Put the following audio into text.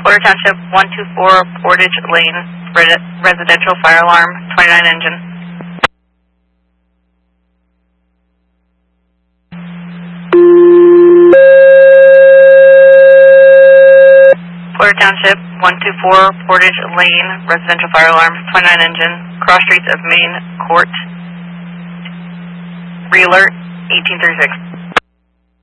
Porter Township, 124 Portage Lane, residential fire alarm, 29 engine. Porter Township, 124 Portage Lane, residential fire alarm, 29 engine, cross streets of Main Court. Re-alert, 1836.